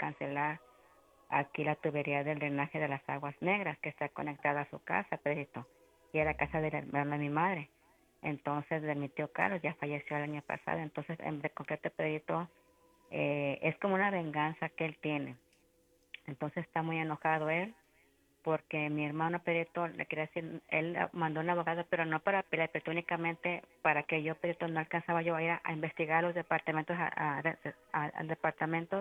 cancelar aquí la tubería del drenaje de las aguas negras que está conectada a su casa, Pedrito, y a la casa de la hermana de mi madre. Entonces, de mi tío Carlos, ya falleció el año pasado. Entonces, en concreto, Pedrito, es como una venganza que él tiene. Entonces, está muy enojado él porque mi hermano Pedrito le quería decir, él mandó un abogado, pero no para pelear, pero únicamente para que yo, Pedrito, no alcanzaba yo a ir a investigar los departamentos, al departamento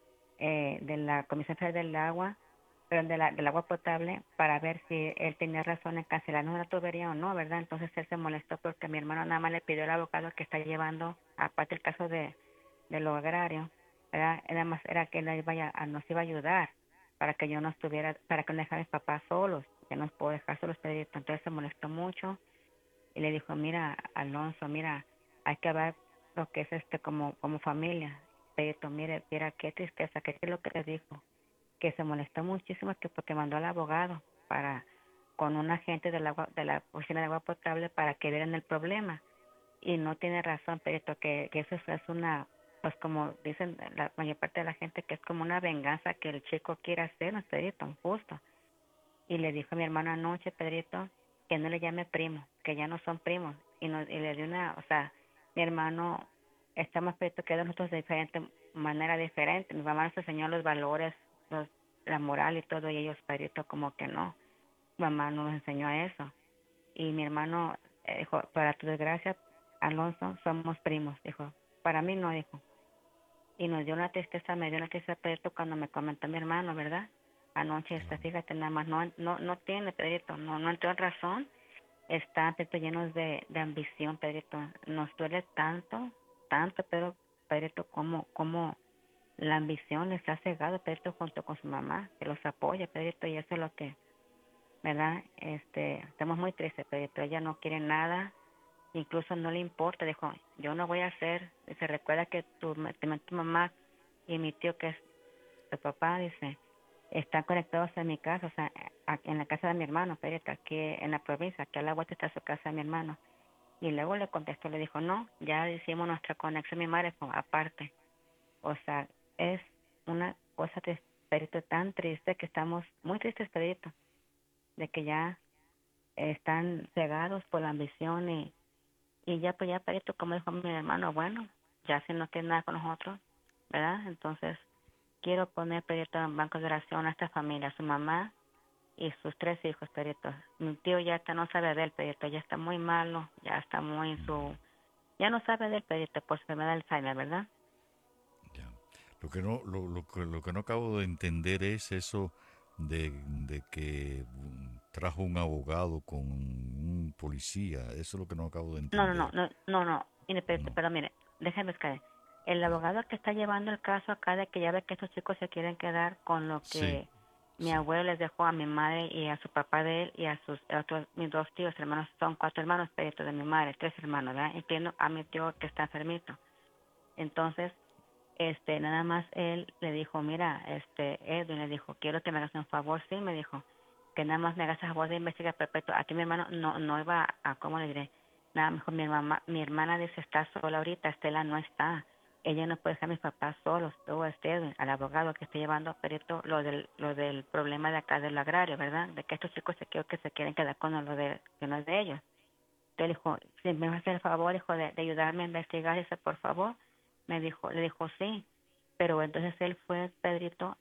de la Comisión Federal del Agua, pero del agua potable, para ver si él tenía razón en cancelarnos la tubería o no, ¿verdad? Entonces él se molestó porque mi hermano nada más le pidió al abogado que está llevando, aparte el caso de lo agrario, ¿verdad? Nada más era que él nos iba a ayudar para que yo no estuviera, para que no dejara a mis papás solos, que nos puedo dejar solos, Pedrito. Entonces se molestó mucho y le dijo, mira, Alonso, mira, hay que ver lo que es como familia. Pedrito, mire, mira qué tristeza, qué es lo que le dijo, que se molestó muchísimo que porque mandó al abogado para con un agente del agua, de la oficina de agua potable para que vieran el problema. Y no tiene razón, Pedrito, que eso es una, pues como dicen la mayor parte de la gente, que es como una venganza que el chico quiere hacer, ¿no, Pedrito? Justo. Y le dijo a mi hermano anoche, Pedrito, que no le llame primo, que ya no son primos. Y le dio una, o sea, mi hermano está más Pedrito que de nosotros de diferente manera diferente. Mi mamá nos enseñó los valores, la moral y todo, y ellos, Pedrito, como que no. Mamá no nos enseñó a eso. Y mi hermano dijo, para tu desgracia, Alonso, somos primos, dijo. Para mí no, dijo. Y nos dio una tristeza, me dio una tristeza, Pedrito, cuando me comentó mi hermano, ¿verdad? Anoche, Claro. fíjate, nada más, no tiene, Pedrito, no entró en razón. Está, Pedrito, llenos de ambición, Pedrito. Nos duele tanto, Pedrito, como la ambición les ha cegado, Pedrito, junto con su mamá, que los apoya, Pedrito, y eso es lo que, ¿verdad? Estamos muy tristes, Pedrito. Ella no quiere nada, incluso no le importa, dijo, yo no voy a hacer, se recuerda que tu mamá y mi tío, que es tu papá, dice, están conectados en mi casa, o sea, en la casa de mi hermano, Pedrito, aquí en la provincia, que a la vuelta está su casa de mi hermano. Y luego le contestó, le dijo, no, ya hicimos nuestra conexión, mi madre, pues, aparte. O sea, es una cosa, Pedrito, tan triste que estamos muy tristes, Pedrito, de que ya están cegados por la ambición y ya, pues ya, Pedrito, como dijo mi hermano, bueno, ya si no quiere nada con nosotros, ¿verdad? Entonces, quiero poner, Pedrito, en banco de oración a esta familia, su mamá y sus tres hijos, Pedrito. Mi tío ya está, no sabe de él, Pedrito, ya está muy malo, ya está muy ya no sabe del Pedrito por su enfermedad de Alzheimer, ¿verdad? Ya. Lo que no acabo de entender es eso de que trajo un abogado con un policía. Eso es lo que no acabo de entender. No, mire, No. pero mire, déjeme caer. El Ya. abogado que está llevando el caso acá de que ya ve que estos chicos se quieren quedar con lo Sí, que mi sí. abuelo les dejó a mi madre y a su papá de él y a sus otros, mis dos tíos, hermanos, son cuatro hermanos, Pedrito, de mi madre, tres hermanos, ¿verdad? Entiendo a mi tío que está enfermito. Entonces, nada más él le dijo, mira, Edwin le dijo, quiero que me hagas un favor, sí, me dijo, que nada más me hagas a favor de investigar perpetuo. Aquí mi hermano no iba ¿cómo le diré? Nada mejor mi hermana dice, está sola ahorita, Estela no está. Ella no puede dejar a mis papás solos. Tuvo Edwin, al abogado que está llevando a perito lo del problema de acá del agrario, ¿verdad? De que estos chicos se quieren quedar con lo de, que no es de ellos. Entonces le dijo, si me vas a hacer el favor, hijo, de ayudarme a investigar, dice, por favor. Le dijo, sí. Pero entonces él fue, Pedrito,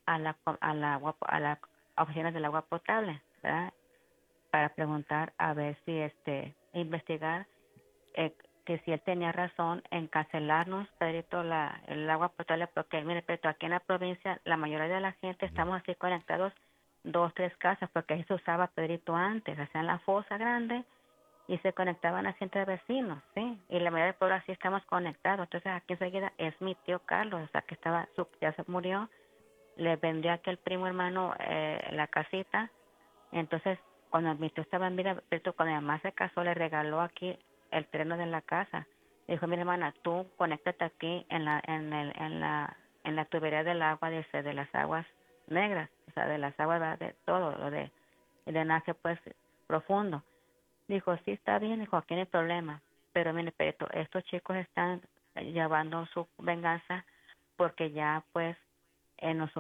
a la oficina del agua potable, ¿verdad? Para preguntar a ver si, investigar eh, que si él tenía razón en cancelarnos, Pedrito, el agua potable, porque mire, Pedrito, aquí en la provincia, la mayoría de la gente Ya. estamos así conectados, dos, tres casas, porque ahí se usaba, Pedrito, antes, hacían la fosa grande y se conectaban así entre vecinos, ¿sí? Y la mayoría del pueblo así estamos conectados. Entonces aquí enseguida es mi tío Carlos, o sea, que ya se murió, le vendió a aquel primo hermano la casita. Entonces, cuando mi tío estaba en vida, cuando mi mamá se casó, le regaló aquí el terreno de la casa. Le dijo, mi hermana, tú conéctate aquí en la tubería del agua, de las aguas negras, o sea, de las aguas, ¿verdad? De todo, lo de el drenaje, pues, profundo. Dijo, sí, está bien, dijo, aquí no hay problema. Pero mire, Peto, estos chicos están llevando su venganza porque ya, pues, en